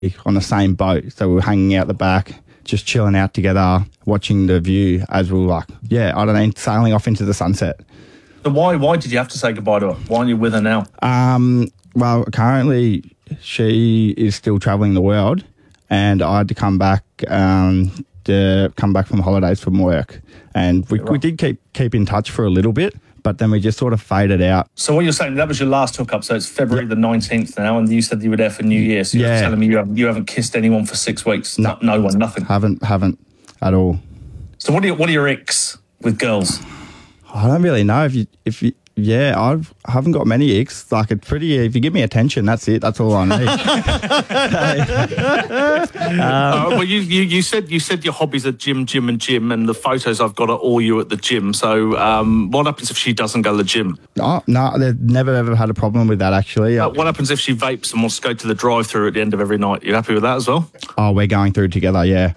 on the same boat. So we were hanging out the back, just chilling out together, watching the view as we were sailing off into the sunset. So why did you have to say goodbye to her? Why aren't you with her now? Well, currently she is still travelling the world, and I had to come back from holidays from work. And we did keep in touch for a little bit, but then we just sort of faded out. So what you're saying, that was your last hookup, so it's February the 19th now, and you said you were there for New Year, so you're telling me you haven't kissed anyone for 6 weeks? No one, nothing? Haven't at all. So what are your icks with girls? I don't really know. I haven't got many icks. Like, it's pretty. If you give me attention, that's it. That's all I need. Well, you said your hobbies are gym, and the photos I've got are all you at the gym. So, what happens if she doesn't go to the gym? Oh, no, they've never ever had a problem with that, actually. What happens if she vapes and wants to go to the drive-through at the end of every night? You happy with that as well? Oh, we're going through together, yeah.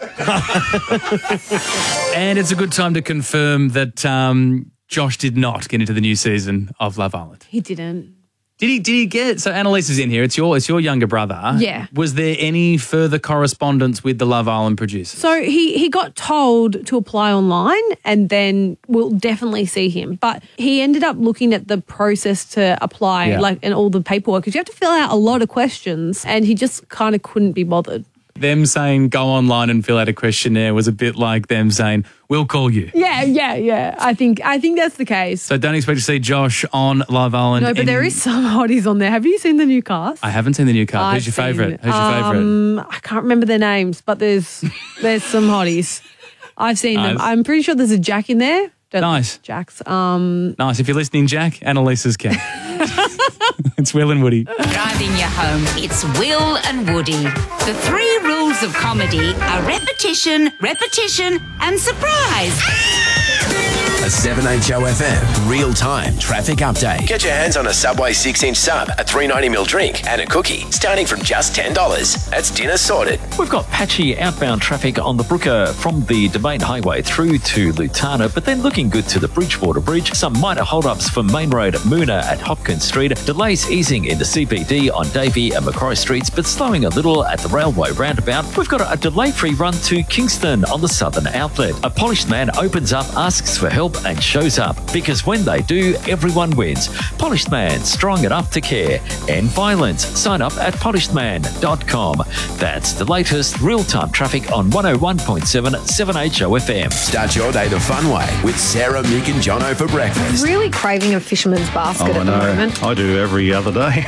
And it's a good time to confirm that Josh did not get into the new season of Love Island. He didn't. Did he get? So Annalise is in here. It's your younger brother. Yeah. Was there any further correspondence with the Love Island producers? So he got told to apply online, and then we'll definitely see him. But he ended up looking at the process to apply, and all the paperwork, because you have to fill out a lot of questions, and he just kind of couldn't be bothered. Them saying go online and fill out a questionnaire was a bit like them saying, we'll call you. Yeah. I think that's the case. So don't expect to see Josh on Love Island. No, but there is some hotties on there. Have you seen the new cast? I haven't seen the new cast. Who's your favourite? I can't remember their names, but there's some hotties. I've seen them. I'm pretty sure there's a Jack in there. Nice. Jack's. Nice. If you're listening, Jack, Annalise's cat. It's Will and Woody. Driving you home, it's Will and Woody. The 3 rules of comedy are repetition, and surprise. A 7HOFM real-time traffic update. Get your hands on a Subway 6-inch sub, a $3.90 drink and a cookie starting from just $10. That's dinner sorted. We've got patchy outbound traffic on the Brooker from the Domain Highway through to Lutana, but then looking good to the Bridgewater Bridge. Some minor hold-ups for Main Road Moona at Hopkins Street. Delays easing in the CBD on Davey and Macquarie Streets, but slowing a little at the Railway Roundabout. We've got a delay-free run to Kingston on the Southern Outlet. A polished man opens up, asks for help and shows up, because when they do, everyone wins. Polished Man, strong enough to care. End violence. Sign up at polishedman.com. That's the latest real-time traffic on 101.7 7HOFM. Start your day the fun way with Sarah, Mick and Jono for breakfast. I'm really craving a fisherman's basket at the moment. I do every other day.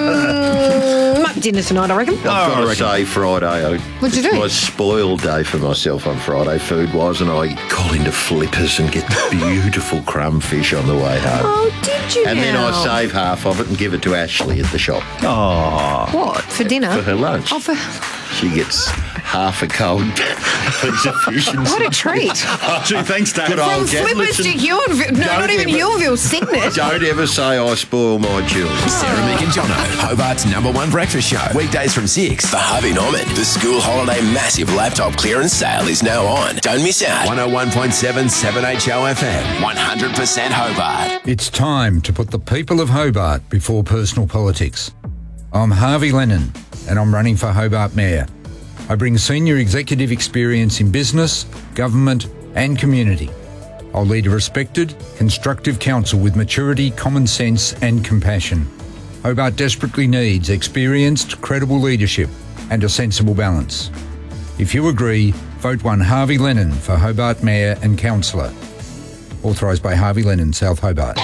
Might be dinner tonight, I reckon. I've got to say Friday. What'd you do? It was a spoiled day for myself on Friday, food-wise, and I got into Flippers and get beautiful crumfish on the way home. Oh, did you? And then I save half of it and give it to Ashley at the shop. Oh. What? For dinner? For her lunch. Oh, she gets half a cold piece of fish. And what a treat. Oh, gee, thanks, Dad. From Flippers to Yountville. No, not even Yountville, Cygnett. Don't ever say I spoil my children. Sarah, Mick and Jono, Hobart's #1 breakfast show. Weekdays from 6. For Harvey Norman, the school holiday massive laptop clearance sale is now on. Don't miss out. 101.7 7HOFM. 100% Hobart. It's time to put the people of Hobart before personal politics. I'm Harvey Lennon, and I'm running for Hobart Mayor. I bring senior executive experience in business, government and community. I'll lead a respected, constructive council with maturity, common sense and compassion. Hobart desperately needs experienced, credible leadership and a sensible balance. If you agree, vote 1 Harvey Lennon for Hobart Mayor and Councillor. Authorised by Harvey Lennon, South Hobart.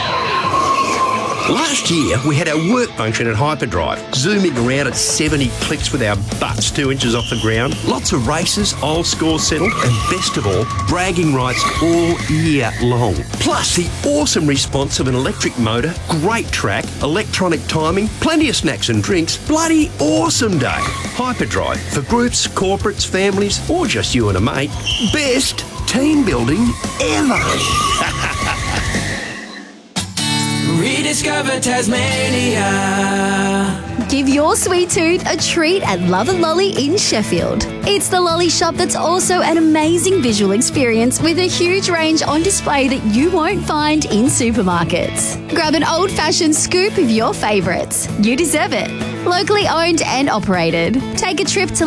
Last year, we had our work function at Hyperdrive, zooming around at 70 clicks with our butts 2 inches off the ground. Lots of races, old scores settled, and best of all, bragging rights all year long. Plus, the awesome response of an electric motor, great track, electronic timing, plenty of snacks and drinks. Bloody awesome day. Hyperdrive, for groups, corporates, families, or just you and a mate. Best team building ever. Rediscover Tasmania. Give your sweet tooth a treat at Love and Lolly in Sheffield. It's the lolly shop that's also an amazing visual experience with a huge range on display that you won't find in supermarkets. Grab an old-fashioned scoop of your favourites. You deserve it. Locally owned and operated. Take a trip to